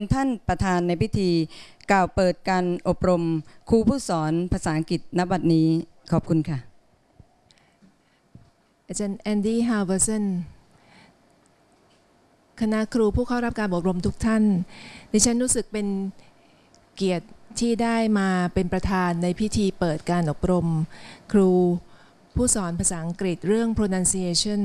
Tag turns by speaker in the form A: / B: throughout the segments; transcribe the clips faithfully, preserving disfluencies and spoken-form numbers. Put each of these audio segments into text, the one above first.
A: ท่านประธานในพิธีกล่าวเปิดการอบรมครูผู้สอนภาษาอังกฤษณบัดนี้ขอบคุณค่ะ
B: อาจารย์แอนดี้ฮาวเวอร์สันคณะครูผู้เข้ารับการอบรมทุกท่านดิฉันรู้สึกเป็นเกียรติที่ได้มาเป็นประธานในพิธีเปิดการอบรมครูผู้สอนภาษาอังกฤษเรื่อง pronunciation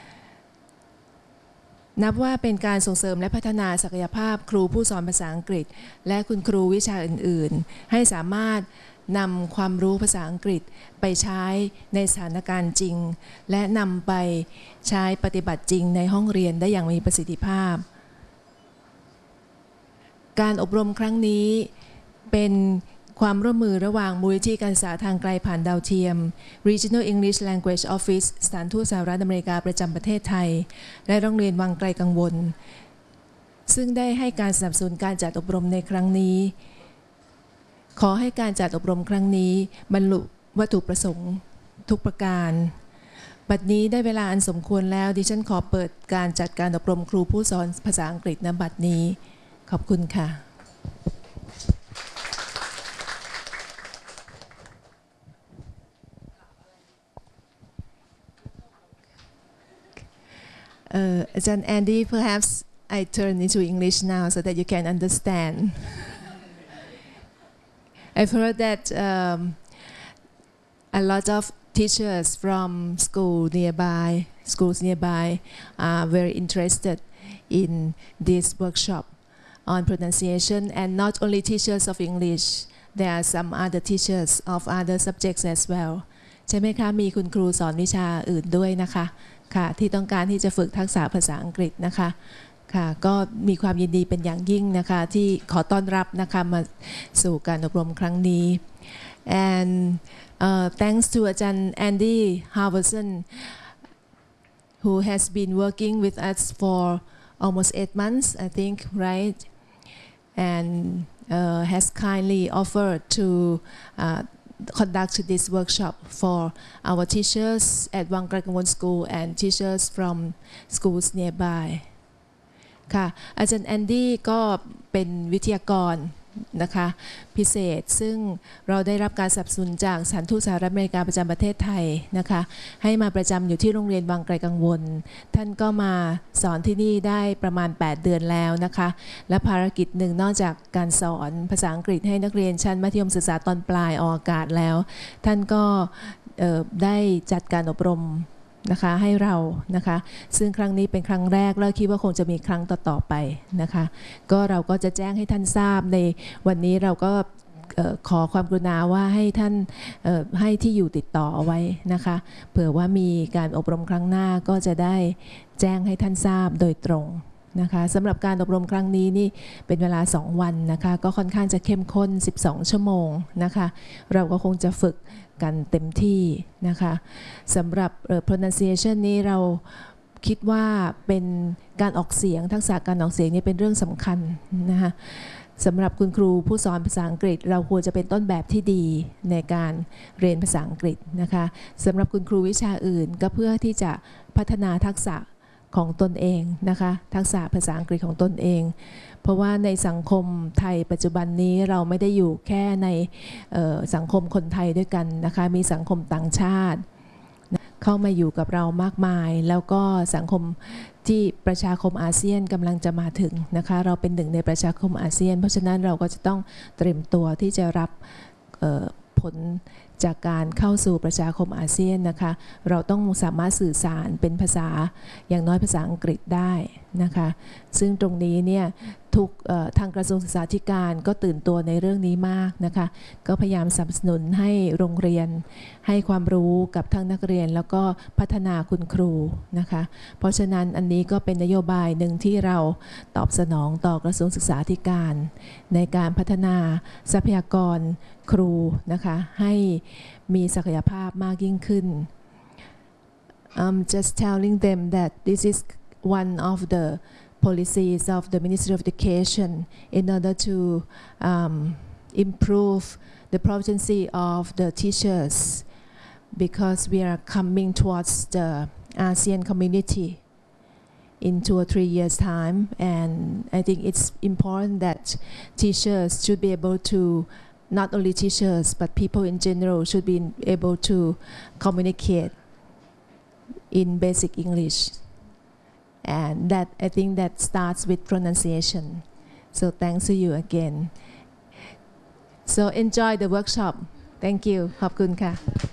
B: นับว่าเป็นการส่งเสริมและพัฒนาศักยภาพครูผู้สอนภาษาอังกฤษและคุณครูวิชาอื่นๆให้สามารถนำความรู้ภาษาอังกฤษไปใช้ในสถานการณ์จริงและนำไปใช้ปฏิบัติจริงในห้องเรียนได้อย่างมีประสิทธิภาพการอบรมครั้งนี้เป็นความร่วมมือระหว่างมูลนิธิการศึกษาทางไกลผ่านดาวเทียม Regional English Language Office สถานทูตสหรัฐอเมริกาประจำประเทศไทยและโรงเรียนวังไกลกังวลซึ่งได้ให้การสนับสนุนการจัดอบรมในครั้งนี้ขอให้การจัดอบรมครั้งนี้บรรลุวัตถุประสงค์ทุกประการบัดนี้ได้เวลาอันสมควรแล้วดิฉันขอเปิดการจัดการอบรมครูผู้สอนภาษาอังกฤษณบัดนี้ขอบคุณค่ะUh, Ajahn Andy, perhaps I turn into English now so that you can understand. I've heard that um, a lot of teachers from school nearby, schools nearby, are very interested in this workshop on pronunciation, and not only teachers of English, there are some other teachers of other subjects as well. ใช่ไหมคะมีคุณครูสอนวิชาอื่นด้วยนะคะค่ะที่ต้องการที่จะฝึกทักษะภาษาอังกฤษนะคะค่ะก็มีความยินดีเป็นอย่างยิ่งนะคะที่ขอต้อนรับนะคะมาสู่การอบรมครั้งนี้ and uh, thanks to อาจารย์ Andy Halverson who has been working with us for almost eight months I think right and uh, has kindly offered to uh, conduct this workshop for our teachers at Wang Krai Kangwon School and teachers from schools nearby ค่ะอาจารย์แอนดี้ก็เป็นวิทยากรนะคะพิเศษซึ่งเราได้รับการสนับสนุนจากสถานทูตสหรัฐอเมริกาประจำประเทศไทยนะคะให้มาประจำอยู่ที่โรงเรียนวังไกลกังวลท่านก็มาสอนที่นี่ได้ประมาณแปดเดือนแล้วนะคะและภารกิจหนึ่งนอกจากการสอนภาษาอังกฤษให้นักเรียนชั้นมัธยมศึกษาตอนปลายออกอากาศแล้วท่านก็ได้จัดการอบรมนะคะให้เรานะคะซึ่งครั้งนี้เป็นครั้งแรกแล้วคิดว่าคงจะมีครั้งต่อๆไปนะคะก็เราก็จะแจ้งให้ท่านทราบในวันนี้เราก็ขอความกรุณาว่าให้ท่านให้ที่อยู่ติดต่อเอาไว้นะคะเผื่อว่ามีการอบรมครั้งหน้าก็จะได้แจ้งให้ท่านทราบโดยตรงนะคะสำหรับการอบรมครั้งนี้นี่เป็นเวลาสองวันนะคะก็ค่อนข้างจะเข้มข้นสิบสองชั่วโมงนะคะเราก็คงจะฝึกกันเต็มที่นะคะสำหรับ pronunciation นี้เราคิดว่าเป็นการออกเสียงทักษะการออกเสียงนี่เป็นเรื่องสำคัญนะคะสำหรับคุณครูผู้สอนภาษาอังกฤษเราควรจะเป็นต้นแบบที่ดีในการเรียนภาษาอังกฤษนะคะสำหรับคุณครูวิชาอื่นก็เพื่อที่จะพัฒนาทักษะของตนเองนะคะทักษะภาษาอังกฤษของตนเองเพราะว่าในสังคมไทยปัจจุบันนี้เราไม่ได้อยู่แค่ในสังคมคนไทยด้วยกันนะคะมีสังคมต่างชาติเข้ามาอยู่กับเรามากมายแล้วก็สังคมที่ประชาคมอาเซียนกำลังจะมาถึงนะคะเราเป็นหนึ่งในประชาคมอาเซียนเพราะฉะนั้นเราก็จะต้องเตรียมตัวที่จะรับผลจากการเข้าสู่ประชาคมอาเซียนนะคะเราต้องสามารถสื่อสารเป็นภาษาอย่างน้อยภาษาอังกฤษได้นะคะซึ่งตรงนี้เนี่ยทุกทางกระทรวงศึกษาธิการก็ตื่นตัวในเรื่องนี้มากนะคะก็พยายามสนับสนุนให้โรงเรียนให้ความรู้กับทั้งนักเรียนแล้วก็พัฒนาคุณครูนะคะเพราะฉะนั้นอันนี้ก็เป็นนโยบายหนึ่งที่เราตอบสนองต่อกระทรวงศึกษาธิการในการพัฒนาทรัพยากรครูนะคะให้มีศักยภาพมากยิ่งขึ้น I'm just telling them that this is one of the policies of the Ministry of Education in order to um, improve the proficiency of the teachers because we are coming towards the ASEAN community in two or three years time, and I think it's important that teachers should be able to, not only teachers but people in general should be able to communicate in basic English, and that I think that starts with pronunciation. So thanks to you again. So enjoy the workshop. Thank you. ขอบคุณค่ะ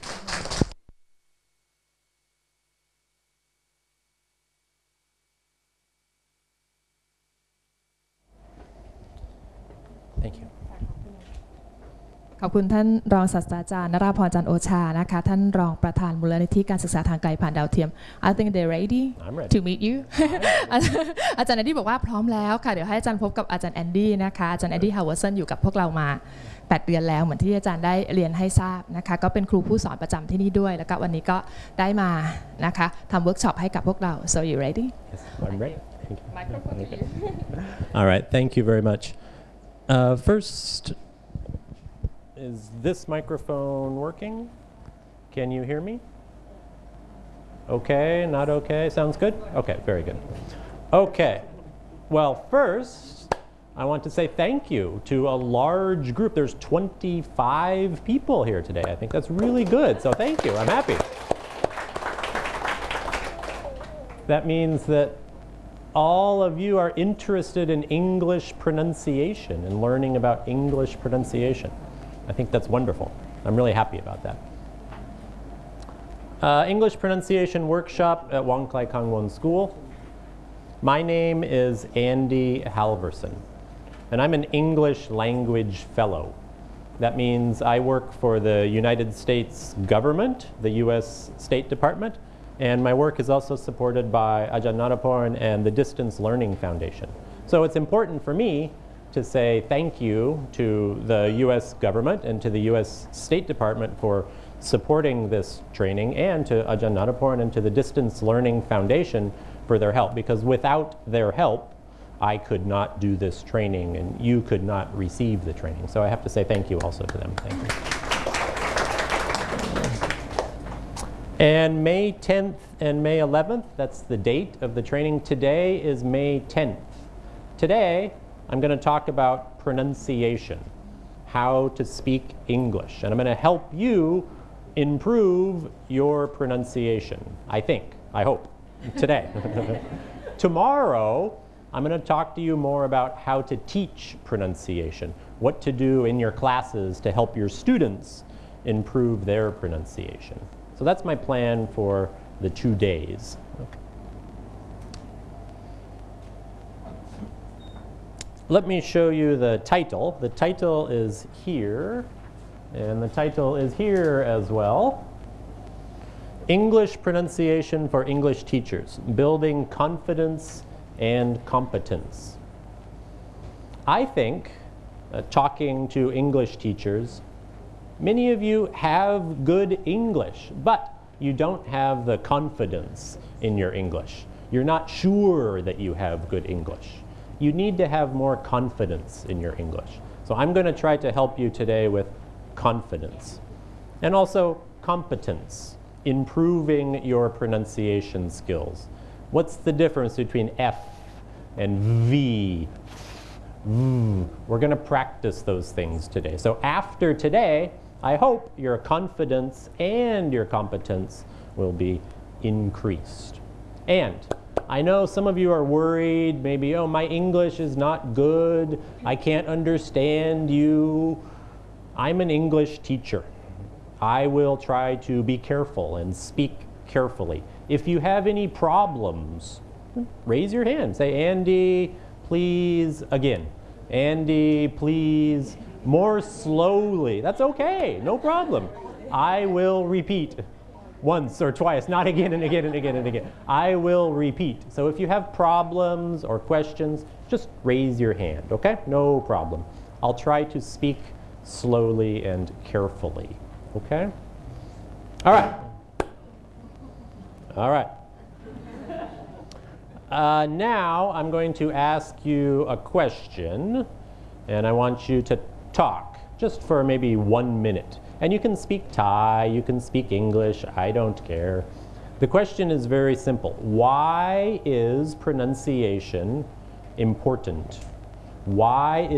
C: Thank you.
D: ขอบคุณท่านรองศาสตราจารย์นราพรจันทร์โอชานะคะท่านรองประธานมูลนิธิการศึกษาทางไกลผ่านดาวเทียม I think they're ready
C: I'm ready.
D: to meet you อาจารย์แอนดี้บอกว่าพร้อมแล้วค่ะเดี๋ยวให้อาจารย์พบกับอาจารย์แอนดี้นะคะอาจารย์แอนดี้ฮาวเวอร์สันอยู่กับพวกเรามาแปดเดือนแล้วเหมือนที่อาจารย์ได้เรียนให้ทราบนะคะก็เป็นครูผู้สอนประจำที่นี่ด้วยแล้วก็วันนี้ก็ได้มานะคะทำเวิร์กช็อปให้กับพวกเรา so you ready
C: Yes, I'm ready. Thank you.
D: Microphone to you.
C: All right, thank you very much. Uh, first, is this microphone working? Can you hear me? Okay, not okay, sounds good? Okay, very good. Okay, well first, I want to say thank you to a large group. There's twenty-five people here today. I think that's really good, so thank you, I'm happy. That means that all of you are interested in English pronunciation and learning about English pronunciation. I think that's wonderful. I'm really happy about that. Uh, English pronunciation workshop at Wong Klai Kangwon School. My name is Andy Halverson, and I'm an English language fellow. That means I work for the United States government, the U S State Department, and my work is also supported by Ajahn Naraporn and the Distance Learning Foundation. So it's important for me to say thank you to the U S government and to the U S State Department for supporting this training, and to Ajahn Naraporn and to the Distance Learning Foundation for their help, because without their help, I could not do this training and you could not receive the training. So I have to say thank you also to them. Thank you. And May tenth and May eleventh, that's the date of the training. Today is May tenth. Today, I'm going to talk about pronunciation, how to speak English. And I'm going to help you improve your pronunciation, I think, I hope, today. Tomorrow, I'm going to talk to you more about how to teach pronunciation, what to do in your classes to help your students improve their pronunciation. So that's my plan for the two days. Okay. Let me show you the title. The title is here, and the title is here as well. English Pronunciation for English Teachers, Building Confidence and Competence. I think, uh, talking to English teachers, many of you have good English, but you don't have the confidence in your English. You're not sure that you have good English. You need to have more confidence in your English. So I'm going to try to help you today with confidence. And also competence, improving your pronunciation skills. What's the difference between F and V? V. We're going to practice those things today. So after today, I hope your confidence and your competence will be increased. And I know some of you are worried, maybe, oh, my English is not good, I can't understand you. I'm an English teacher. I will try to be careful and speak carefully. If you have any problems, raise your hand. Say, Andy, please, again. Andy, please, more slowly. That's okay, no problem. I will repeat once or twice, not again and again and again and again. I will repeat. So if you have problems or questions, just raise your hand, okay? No problem. I'll try to speak slowly and carefully, okay? All right. All right. Uh, now I'm going to ask you a question, and I want you to talk just for maybe one minute. And you can speak Thai, you can speak English, I don't care. The question is very simple. Why is pronunciation important? Why